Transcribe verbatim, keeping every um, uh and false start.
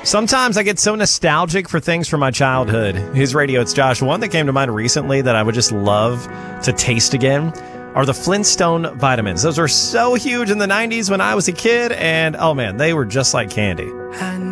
Sometimes I get so nostalgic for things from my childhood. His radio, it's Josh. One that came to mind recently that I would just love to taste again are the Flintstone vitamins. Those were so huge in the nineties when I was a kid, and oh man, they were just like candy. I